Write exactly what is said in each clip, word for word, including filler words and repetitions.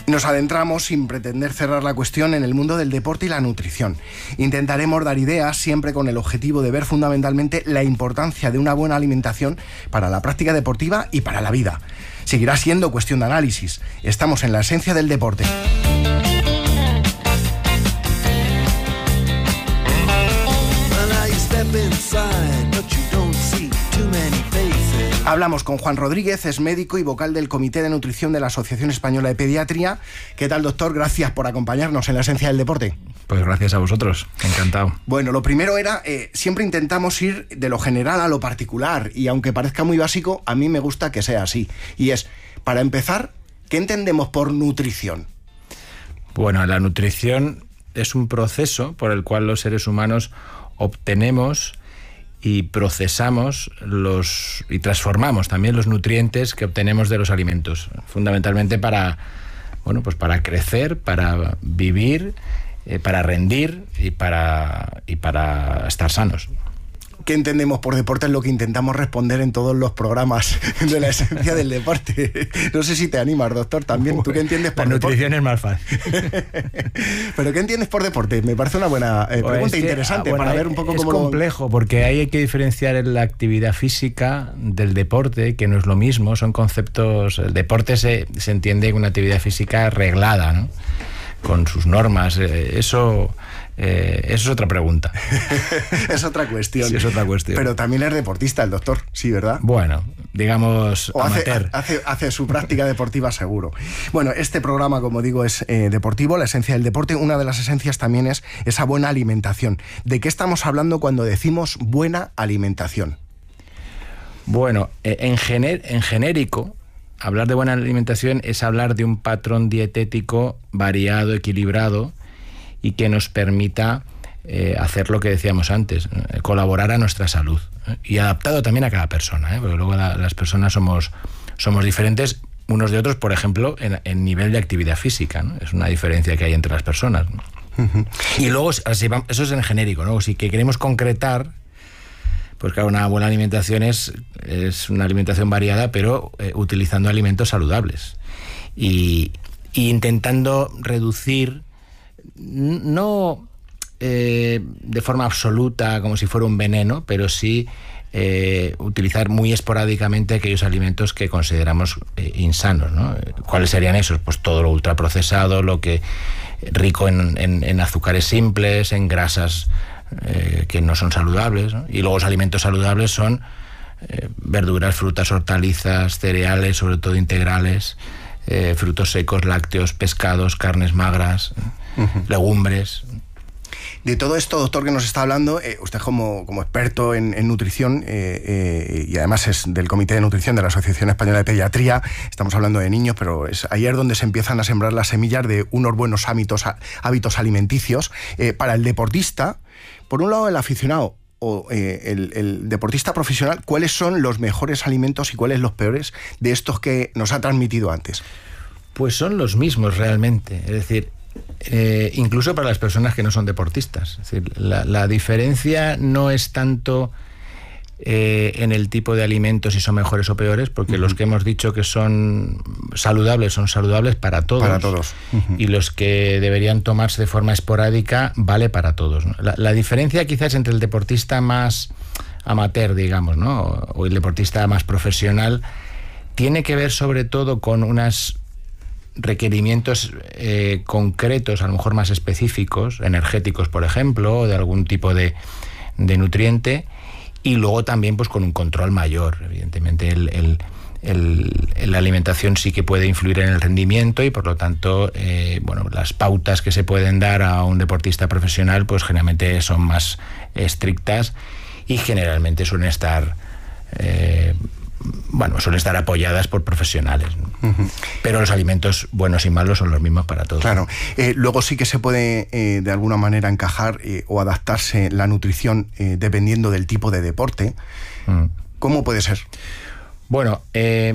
Nos adentramos, sin pretender cerrar la cuestión, en el mundo del deporte y la nutrición. Intentaremos dar ideas siempre con el objetivo de ver fundamentalmente la importancia de una buena alimentación para la práctica deportiva y para la vida. Seguirá siendo cuestión de análisis. Estamos en la esencia del deporte. Hablamos con Juan Rodríguez, es médico y vocal del Comité de Nutrición de la Asociación Española de Pediatría. ¿Qué tal, doctor? Gracias por acompañarnos en la esencia del deporte. Pues gracias a vosotros, encantado. Bueno, lo primero era, eh, siempre intentamos ir de lo general a lo particular, y aunque parezca muy básico, a mí me gusta que sea así. Y es, para empezar, ¿qué entendemos por nutrición? Bueno, la nutrición es un proceso por el cual los seres humanos obtenemos y procesamos los y transformamos también los nutrientes que obtenemos de los alimentos, fundamentalmente para, bueno, pues para crecer, para vivir, eh, para rendir y para, y para estar sanos. ¿Qué entendemos por deporte? Es lo que intentamos responder en todos los programas de la esencia del deporte. No sé si te animas, doctor, también. ¿Tú qué entiendes por la deporte? Nutrición es más fácil. ¿Pero qué entiendes por deporte? Me parece una buena eh, pregunta, es que, interesante, ah, bueno, para ver un poco es cómo... Es complejo, porque ahí hay que diferenciar la actividad física del deporte, que no es lo mismo, son conceptos... El deporte se, se entiende como una actividad física reglada, ¿no? Con sus normas, eh, eso... Eh, eso es otra pregunta. Es otra cuestión. Sí, es otra cuestión. Pero también es deportista el doctor, sí, ¿verdad? Bueno, digamos o amateur. Hace, hace, hace su práctica deportiva seguro. Bueno, este programa, como digo, es eh, deportivo, la esencia del deporte. Una de las esencias también es esa buena alimentación. ¿De qué estamos hablando cuando decimos buena alimentación? Bueno, eh, en, gener, en genérico, hablar de buena alimentación es hablar de un patrón dietético variado, equilibrado, y que nos permita eh, hacer lo que decíamos antes, eh, colaborar a nuestra salud, eh, y adaptado también a cada persona, ¿eh? Porque luego la, las personas somos, somos diferentes unos de otros, por ejemplo, en, en nivel de actividad física, ¿no? Es una diferencia que hay entre las personas, ¿no? Uh-huh. Y luego, así, eso es en genérico, ¿no? Si que queremos concretar, pues claro, una buena alimentación es, es una alimentación variada, pero eh, utilizando alimentos saludables y, y intentando reducir, no eh, de forma absoluta como si fuera un veneno, pero sí eh, utilizar muy esporádicamente aquellos alimentos que consideramos eh, insanos, ¿no? ¿Cuáles serían esos? Pues todo lo ultraprocesado, lo que rico en, en, en azúcares simples, en grasas eh, que no son saludables, ¿no? Y luego los alimentos saludables son eh, verduras, frutas, hortalizas, cereales, sobre todo integrales, eh, frutos secos, lácteos, pescados, carnes magras, Uh-huh. legumbres. De todo esto, doctor, que nos está hablando, eh, usted como, como experto en, en nutrición eh, eh, y además es del Comité de Nutrición de la Asociación Española de Pediatría, estamos hablando de niños, pero es ayer donde se empiezan a sembrar las semillas de unos buenos hábitos, hábitos alimenticios. Eh, para el deportista, por un lado el aficionado o eh, el, el deportista profesional, ¿cuáles son los mejores alimentos y cuáles los peores de estos que nos ha transmitido antes? Pues son los mismos realmente, es decir, Eh, incluso para las personas que no son deportistas. Es decir, la, la diferencia no es tanto eh, en el tipo de alimentos si son mejores o peores, porque uh-huh. los que hemos dicho que son saludables son saludables para todos, para todos. Uh-huh. Y los que deberían tomarse de forma esporádica vale para todos, ¿no? La, la diferencia quizás entre el deportista más amateur, digamos, ¿no? o, o el deportista más profesional tiene que ver sobre todo con unas requerimientos eh, concretos, a lo mejor más específicos, energéticos, por ejemplo, o de algún tipo de, de nutriente, y luego también pues con un control mayor. Evidentemente el, el, el, la alimentación sí que puede influir en el rendimiento y por lo tanto eh, bueno, las pautas que se pueden dar a un deportista profesional pues generalmente son más estrictas y generalmente suelen estar eh, bueno, suelen estar apoyadas por profesionales, ¿no? Uh-huh. Pero los alimentos buenos y malos son los mismos para todos. Claro. Eh, luego sí que se puede eh, de alguna manera encajar eh, o adaptarse la nutrición eh, dependiendo del tipo de deporte. Uh-huh. ¿Cómo puede ser? Bueno, eh,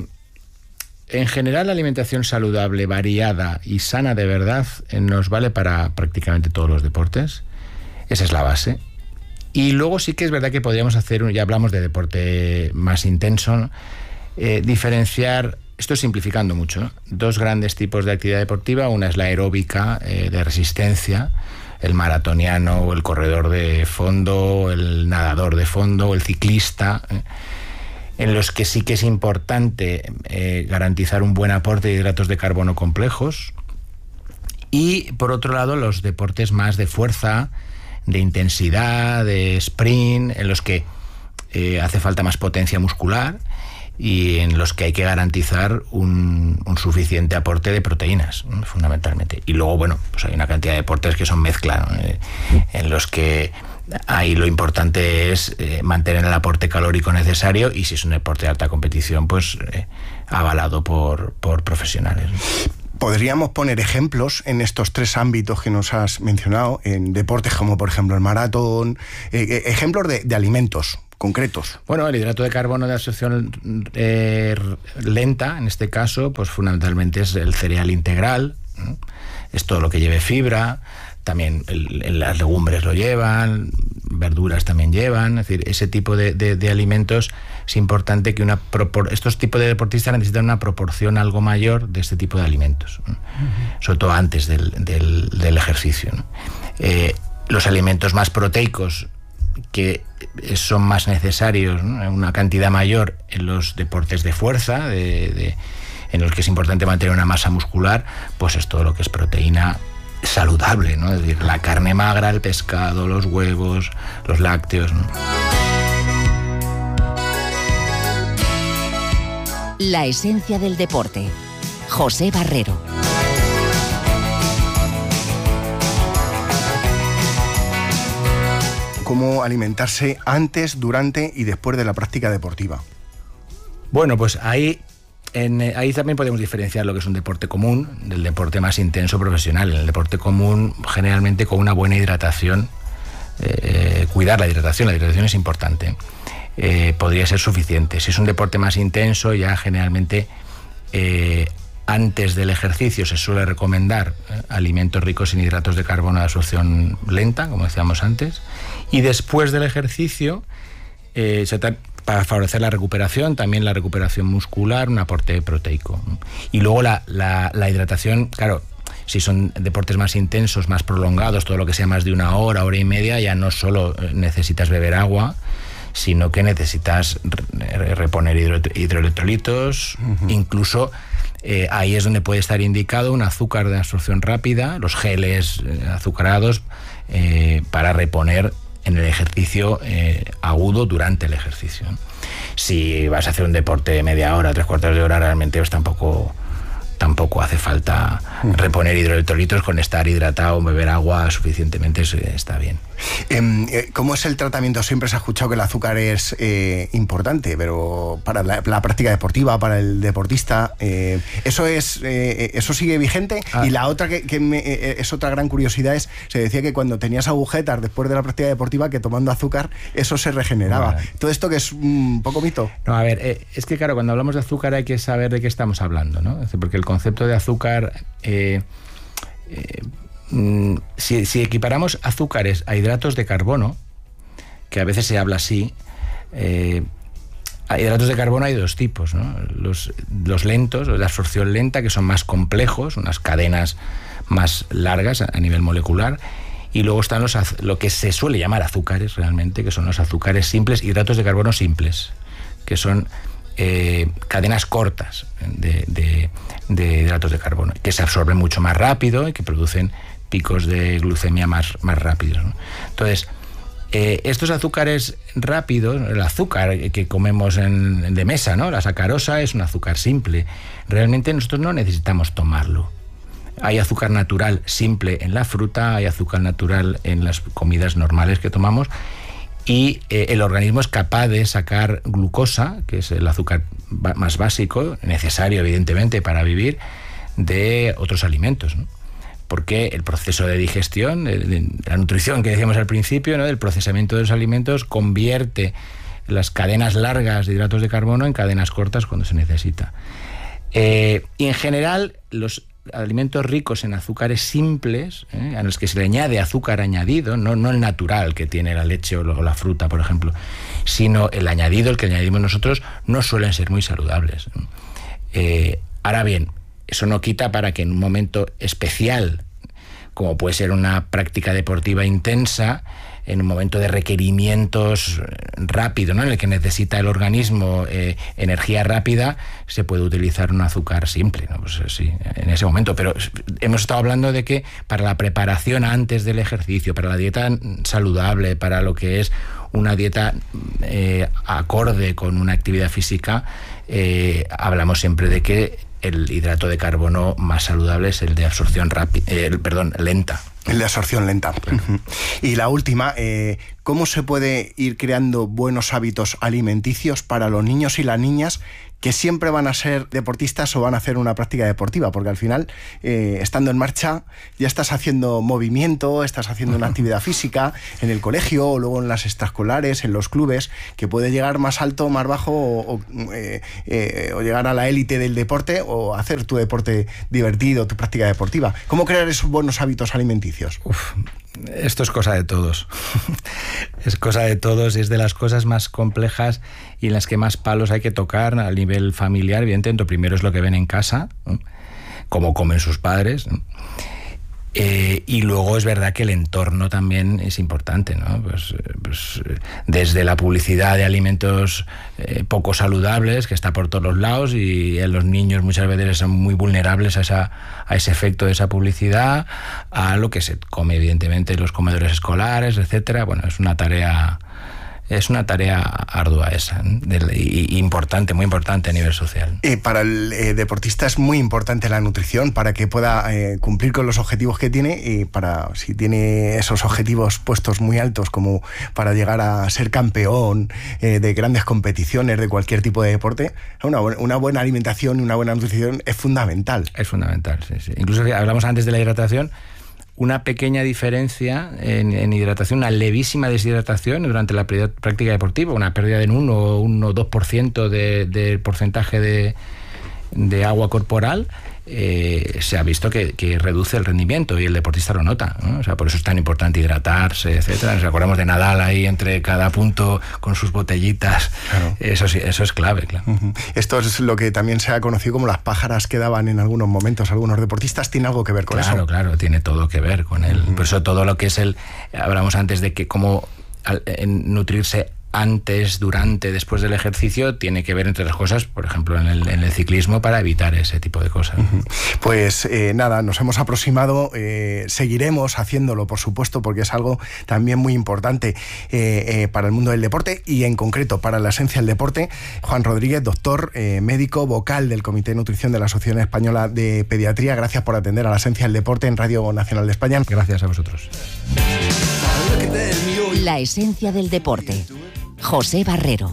en general la alimentación saludable, variada y sana de verdad eh, nos vale para prácticamente todos los deportes. Esa es la base. Y luego sí que es verdad que podríamos hacer, ya hablamos de deporte más intenso, ¿no? eh, diferenciar esto es simplificando mucho, ¿no? Dos grandes tipos de actividad deportiva. Una es la aeróbica, eh, de resistencia, el maratoniano o el corredor de fondo, el nadador de fondo o el ciclista, ¿eh? En los que sí que es importante eh, garantizar un buen aporte de hidratos de carbono complejos. Y por otro lado, los deportes más de fuerza, de intensidad, de sprint, en los que eh, hace falta más potencia muscular y en los que hay que garantizar un, un suficiente aporte de proteínas, ¿no? Fundamentalmente. Y luego, bueno, pues hay una cantidad de deportes que son mezcla, ¿no? eh, en los que ahí lo importante es eh, mantener el aporte calórico necesario, y si es un deporte de alta competición, pues eh, avalado por, por profesionales, ¿no? ¿Podríamos poner ejemplos en estos tres ámbitos que nos has mencionado, en deportes como por ejemplo el maratón, eh, ejemplos de, de alimentos concretos? Bueno, el hidrato de carbono de absorción eh, lenta, en este caso, pues fundamentalmente es el cereal integral, ¿no? Es todo lo que lleve fibra, también el, el, las legumbres lo llevan, verduras también llevan, es decir, ese tipo de, de, de alimentos. Es importante que una propor estos tipos de deportistas necesitan una proporción algo mayor de este tipo de alimentos, ¿no? Uh-huh. Sobre todo antes del, del, del ejercicio, ¿no? Eh, los alimentos más proteicos, que son más necesarios, ¿no? Una cantidad mayor en los deportes de fuerza, de, de, en los que es importante mantener una masa muscular, pues es todo lo que es proteína saludable, ¿no? Es decir, la carne magra, el pescado, los huevos, los lácteos, ¿no? La esencia del deporte. José Barrero. ¿Cómo alimentarse antes, durante y después de la práctica deportiva? Bueno, pues ahí, en, ahí también podemos diferenciar lo que es un deporte común del deporte más intenso profesional. En el deporte común, generalmente con una buena hidratación, eh, cuidar la hidratación, la hidratación es importante, eh, podría ser suficiente. Si es un deporte más intenso, ya generalmente eh, antes del ejercicio se suele recomendar eh, alimentos ricos en hidratos de carbono de absorción lenta, como decíamos antes, y después del ejercicio, eh, se para favorecer la recuperación, también la recuperación muscular, un aporte proteico. Y luego la, la, la hidratación, claro, si son deportes más intensos, más prolongados, todo lo que sea más de una hora, hora y media, ya no solo necesitas beber agua, sino que necesitas reponer hidro, hidroelectrolitos, uh-huh. Incluso eh, ahí es donde puede estar indicado un azúcar de absorción rápida, los geles eh, azucarados, eh, para reponer en el ejercicio eh, agudo durante el ejercicio. Si vas a hacer un deporte de media hora, tres cuartos de hora, realmente pues tampoco, tampoco hace falta reponer hidroelectrolitos. Con estar hidratado, beber agua suficientemente está bien. Eh, ¿Cómo es el tratamiento? Siempre se ha escuchado que el azúcar es eh, importante, pero para la, la práctica deportiva, para el deportista, eh, ¿eso es eh, eso sigue vigente? Ah. Y la otra que, que me, eh, es otra gran curiosidad es, se decía que cuando tenías agujetas después de la práctica deportiva, que tomando azúcar, eso se regeneraba. Vale. ¿Todo esto que es un poco mito? No, a ver, eh, es que claro, cuando hablamos de azúcar hay que saber de qué estamos hablando, ¿no? Porque el concepto de azúcar... Eh, eh, Si, si equiparamos azúcares a hidratos de carbono, que a veces se habla así, eh, a hidratos de carbono hay dos tipos, ¿no? Los, los lentos, los de absorción lenta, que son más complejos, unas cadenas más largas a, a nivel molecular, y luego están los, lo que se suele llamar azúcares realmente, que son los azúcares simples, hidratos de carbono simples, que son eh, cadenas cortas de, de, de hidratos de carbono, que se absorben mucho más rápido y que producen picos de glucemia más, más rápidos, ¿no? Entonces, eh, estos azúcares rápidos, el azúcar que comemos en, de mesa, ¿no? La sacarosa es un azúcar simple. Realmente nosotros no necesitamos tomarlo. Hay azúcar natural simple en la fruta, hay azúcar natural en las comidas normales que tomamos, y eh, el organismo es capaz de sacar glucosa, que es el azúcar más básico, necesario evidentemente para vivir, de otros alimentos, ¿no? Porque el proceso de digestión, de, de la nutrición que decíamos al principio, ¿no? Del procesamiento de los alimentos, convierte las cadenas largas de hidratos de carbono en cadenas cortas cuando se necesita. Eh, y en general, los alimentos ricos en azúcares simples, ¿eh? A los que se le añade azúcar añadido, no, no el natural que tiene la leche o la fruta, por ejemplo, sino el añadido, el que añadimos nosotros, no suelen ser muy saludables. Eh, ahora bien, eso no quita para que en un momento especial, como puede ser una práctica deportiva intensa, en un momento de requerimientos rápido, ¿no?, en el que necesita el organismo eh, energía rápida, se puede utilizar un azúcar simple, ¿no? Pues sí, en ese momento. Pero hemos estado hablando de que para la preparación antes del ejercicio, para la dieta saludable, para lo que es una dieta eh, acorde con una actividad física, eh, hablamos siempre de que el hidrato de carbono más saludable es el de absorción rápida, eh, perdón, lenta. El de absorción lenta. Claro. Y la última, eh, ¿cómo se puede ir creando buenos hábitos alimenticios para los niños y las niñas que siempre van a ser deportistas o van a hacer una práctica deportiva? Porque al final, eh, estando en marcha, ya estás haciendo movimiento, estás haciendo una actividad física en el colegio o luego en las extraescolares, en los clubes, que puede llegar más alto, más bajo o, o, eh, eh, o llegar a la élite del deporte o hacer tu deporte divertido, tu práctica deportiva. ¿Cómo crear esos buenos hábitos alimenticios? Uf, esto es cosa de todos. Es cosa de todos, es de las cosas más complejas y en las que más palos hay que tocar a nivel familiar. Evidentemente, lo primero es lo que ven en casa, ¿no?, cómo comen sus padres, ¿no? Eh, y luego es verdad que el entorno también es importante, ¿no? Pues, pues desde la publicidad de alimentos eh, poco saludables, que está por todos los lados, y eh, los niños muchas veces son muy vulnerables a, esa, a ese efecto de esa publicidad, a lo que se come evidentemente en los comedores escolares, etcétera. Bueno, es una tarea... Es una tarea ardua esa, ¿eh? y, y importante, muy importante a nivel social. Eh, para el eh, deportista es muy importante la nutrición para que pueda eh, cumplir con los objetivos que tiene, y para, si tiene esos objetivos puestos muy altos, como para llegar a ser campeón eh, de grandes competiciones de cualquier tipo de deporte, una, una buena alimentación y una buena nutrición es fundamental. Es fundamental, sí, sí. Incluso hablamos antes de la hidratación. Una pequeña diferencia en, en hidratación, una levísima deshidratación durante la práctica deportiva, una pérdida de un uno o dos por ciento de, de porcentaje de, de agua corporal, eh, se ha visto que, que reduce el rendimiento y el deportista lo nota, ¿no? O sea, por eso es tan importante hidratarse, etcétera. Nos acordamos de Nadal ahí entre cada punto con sus botellitas. Claro. Eso sí, eso es clave, claro. Uh-huh. Esto es lo que también se ha conocido como las pájaras que daban en algunos momentos algunos deportistas. ¿Tiene algo que ver con claro, eso? Claro, claro, tiene todo que ver con él. Uh-huh. Por eso todo lo que es el... Hablamos antes de que cómo al, en nutrirse antes, durante, después del ejercicio, tiene que ver, entre las cosas, por ejemplo, en el, en el ciclismo, para evitar ese tipo de cosas. Uh-huh. Pues eh, nada, nos hemos aproximado, eh, seguiremos haciéndolo, por supuesto, porque es algo también muy importante eh, eh, para el mundo del deporte y en concreto para la esencia del deporte. Juan Rodríguez, doctor, eh, médico, vocal del Comité de Nutrición de la Asociación Española de Pediatría, gracias por atender a la esencia del deporte en Radio Nacional de España. Gracias a vosotros. La esencia del deporte. José Barrero.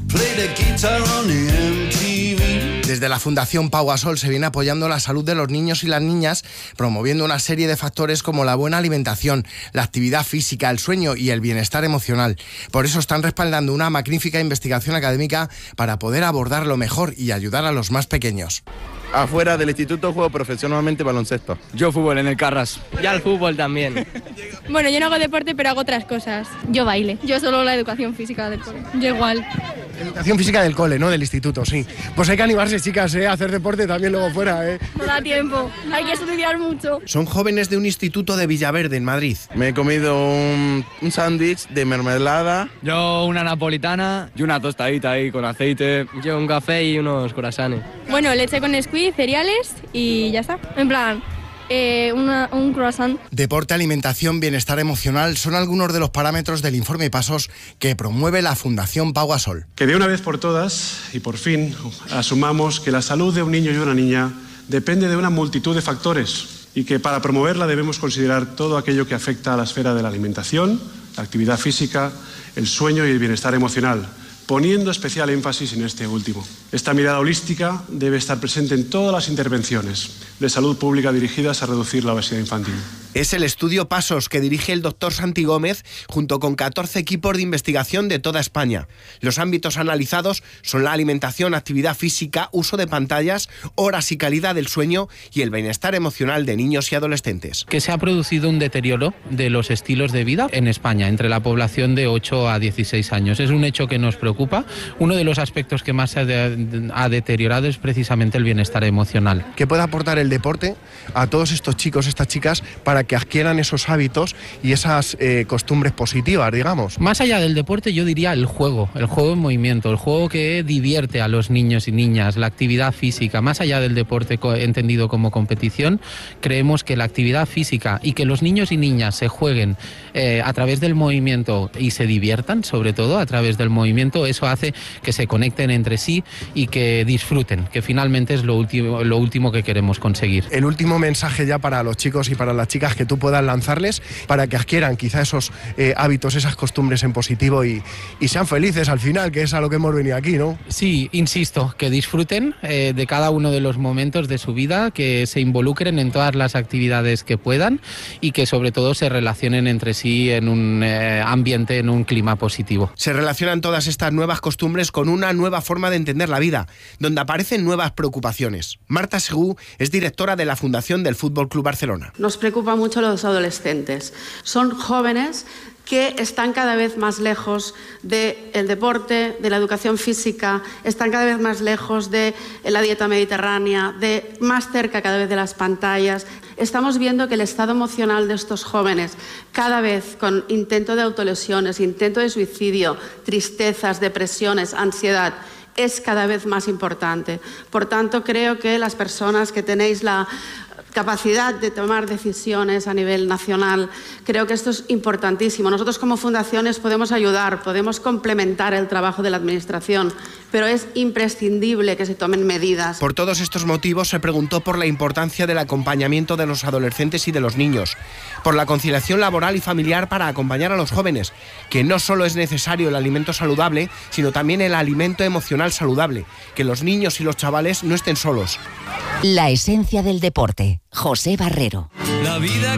Desde la Fundación Pau Gasol se viene apoyando la salud de los niños y las niñas, promoviendo una serie de factores como la buena alimentación, la actividad física, el sueño y el bienestar emocional. Por eso están respaldando una magnífica investigación académica para poder abordarlo mejor y ayudar a los más pequeños. Afuera del instituto juego profesionalmente baloncesto. Yo fútbol en el Carras. Ya el fútbol también. Bueno, yo no hago deporte, pero hago otras cosas. Yo baile. Yo solo la educación física del cole. Yo igual. Educación física del cole, ¿no? Del instituto, sí. Pues hay que animarse, chicas, ¿eh? A hacer deporte también luego fuera, ¿eh? No da tiempo. Hay que estudiar mucho. Son jóvenes de un instituto de Villaverde, en Madrid. Me he comido un, un sándwich de mermelada. Yo una napolitana y una tostadita ahí con aceite. Yo un café y unos croissants. Bueno, leche con squeeze, cereales y ya está. En plan... Eh, una, un croissant. Deporte, alimentación, bienestar emocional son algunos de los parámetros del informe Pasos que promueve la Fundación Pau Gasol. Que de una vez por todas y por fin asumamos que la salud de un niño y una niña depende de una multitud de factores y que para promoverla debemos considerar todo aquello que afecta a la esfera de la alimentación, la actividad física, el sueño y el bienestar emocional, poniendo especial énfasis en este último. Esta mirada holística debe estar presente en todas las intervenciones de salud pública dirigidas a reducir la obesidad infantil. Es el estudio PASOS que dirige el doctor Santi Gómez junto con catorce equipos de investigación de toda España. Los ámbitos analizados son la alimentación, actividad física, uso de pantallas, horas y calidad del sueño y el bienestar emocional de niños y adolescentes. Que se ha producido un deterioro de los estilos de vida en España entre la población de ocho a dieciséis años. Es un hecho que nos preocupa. Uno de los aspectos que más se ha, de, ha deteriorado es precisamente el bienestar emocional. ¿Qué puede aportar el deporte a todos estos chicos, estas chicas, para que adquieran esos hábitos y esas eh, costumbres positivas, digamos? Más allá del deporte, yo diría el juego, el juego en movimiento, el juego que divierte a los niños y niñas, la actividad física. Más allá del deporte entendido como competición, creemos que la actividad física y que los niños y niñas se jueguen eh, a través del movimiento y se diviertan, sobre todo a través del movimiento, eso hace que se conecten entre sí y que disfruten, que finalmente es lo último, lo último que queremos conseguir. El último mensaje ya para los chicos y para las chicas que tú puedas lanzarles para que adquieran quizá esos eh, hábitos, esas costumbres en positivo y, y sean felices al final, que es a lo que hemos venido aquí, ¿no? Sí, insisto, que disfruten eh, de cada uno de los momentos de su vida, que se involucren en todas las actividades que puedan y que sobre todo se relacionen entre sí en un eh, ambiente, en un clima positivo. Se relacionan todas estas nuevas costumbres con una nueva forma de entender la vida, donde aparecen nuevas preocupaciones. Marta Segú es directora de la Fundación del Fútbol Club Barcelona. Nos preocupa mucho los adolescentes. Son jóvenes que están cada vez más lejos del deporte, de la educación física, están cada vez más lejos de la dieta mediterránea, de más cerca cada vez de las pantallas. Estamos viendo que el estado emocional de estos jóvenes, cada vez con intento de autolesiones, intento de suicidio, tristezas, depresiones, ansiedad, es cada vez más importante. Por tanto, creo que las personas que tenéis la capacidad de tomar decisiones a nivel nacional, creo que esto es importantísimo. Nosotros como fundaciones podemos ayudar, podemos complementar el trabajo de la administración, pero es imprescindible que se tomen medidas. Por todos estos motivos se preguntó por la importancia del acompañamiento de los adolescentes y de los niños, por la conciliación laboral y familiar para acompañar a los jóvenes, que no solo es necesario el alimento saludable, sino también el alimento emocional saludable, que los niños y los chavales no estén solos. La esencia del deporte. José Barrero. La vida